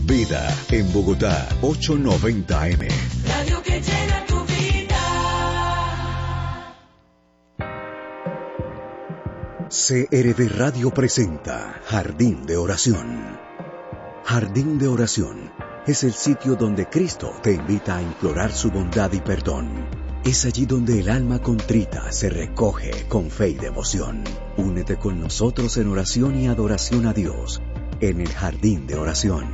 Vida en Bogotá, 890 AM. Radio que llena tu vida. CRD Radio presenta Jardín de Oración. Jardín de Oración es el sitio donde Cristo te invita a implorar su bondad y perdón. Es allí donde el alma contrita se recoge con fe y devoción. Únete con nosotros en oración y adoración a Dios en el Jardín de Oración.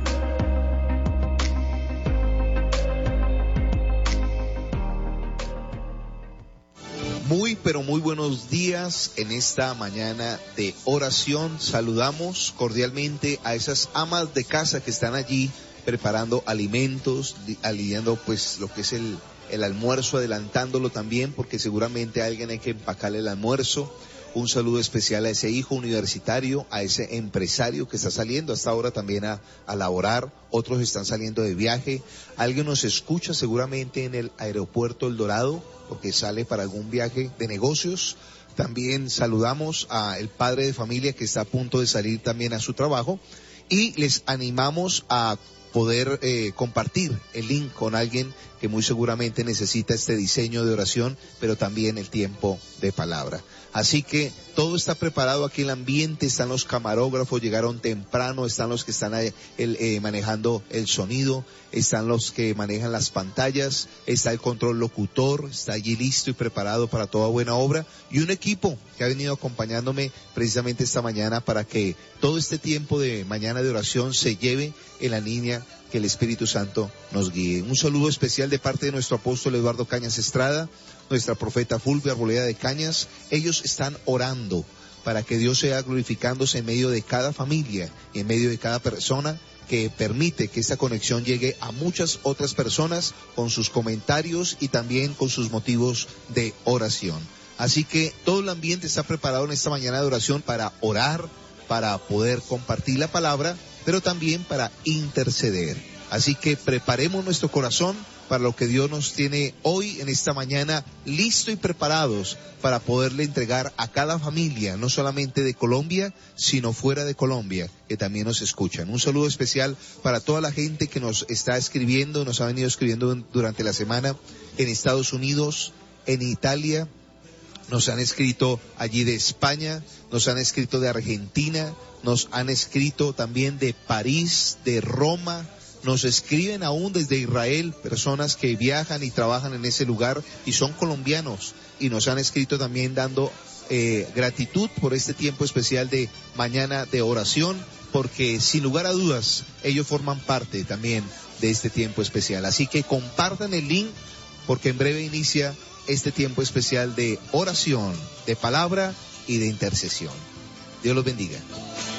Muy, pero muy buenos días en esta mañana de oración. Saludamos cordialmente a esas amas de casa que están allí preparando alimentos, alineando pues lo que es el almuerzo, adelantándolo también, porque seguramente a alguien hay que empacarle el almuerzo. Un saludo especial a ese hijo universitario, a ese empresario que está saliendo hasta ahora también a laborar. Otros están saliendo de viaje. Alguien nos escucha seguramente en el aeropuerto El Dorado, porque sale para algún viaje de negocios. También saludamos al padre de familia que está a punto de salir también a su trabajo. Y les animamos a poder compartir el link con alguien que muy seguramente necesita este diseño de oración, pero también el tiempo de palabra. Así que todo está preparado aquí, el ambiente, están los camarógrafos, llegaron temprano, están los que están manejando el sonido, están los que manejan las pantallas, está el control locutor, está allí listo y preparado para toda buena obra, y un equipo que ha venido acompañándome precisamente esta mañana para que todo este tiempo de mañana de oración se lleve en la línea que el Espíritu Santo nos guíe. Un saludo especial de parte de nuestro apóstol Eduardo Cañas Estrada, nuestra profeta Fulvia Arboleda de Cañas. Ellos están orando para que Dios sea glorificándose en medio de cada familia y en medio de cada persona que permite que esta conexión llegue a muchas otras personas con sus comentarios y también con sus motivos de oración. Así que todo el ambiente está preparado en esta mañana de oración para orar, para poder compartir la palabra, pero también para interceder. Así que preparemos nuestro corazón para lo que Dios nos tiene hoy en esta mañana, listo y preparados para poderle entregar a cada familia, no solamente de Colombia, sino fuera de Colombia, que también nos escuchan. Un saludo especial para toda la gente que nos está escribiendo, nos ha venido escribiendo durante la semana en Estados Unidos, en Italia. Nos han escrito allí de España, nos han escrito de Argentina, nos han escrito también de París, de Roma, nos escriben aún desde Israel, personas que viajan y trabajan en ese lugar y son colombianos, y nos han escrito también dando gratitud por este tiempo especial de mañana de oración, porque sin lugar a dudas ellos forman parte también de este tiempo especial. Así que compartan el link, porque en breve inicia este tiempo especial de oración, de palabra y de intercesión. Dios los bendiga.